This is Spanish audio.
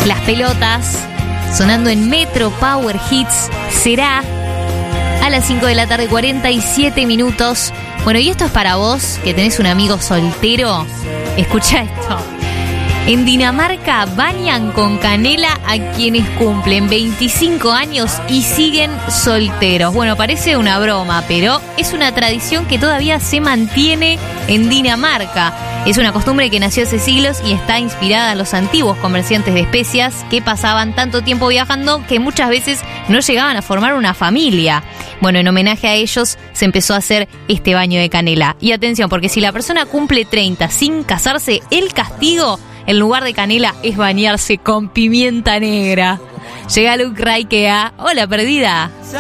Las Pelotas, sonando en Metro Power Hits. Será a las 5 de la tarde, 47 minutos. Bueno, y esto es para vos, que tenés un amigo soltero. Escucha esto. En Dinamarca bañan con canela a quienes cumplen 25 años y siguen solteros. Bueno, parece una broma, pero es una tradición que todavía se mantiene en Dinamarca. Es una costumbre que nació hace siglos y está inspirada en los antiguos comerciantes de especias que pasaban tanto tiempo viajando que muchas veces no llegaban a formar una familia. Bueno, en homenaje a ellos se empezó a hacer este baño de canela. Y atención, porque si la persona cumple 30 sin casarse, el castigo, en lugar de canela, es bañarse con pimienta negra. Llega Luke Ray que a... Hola, perdida.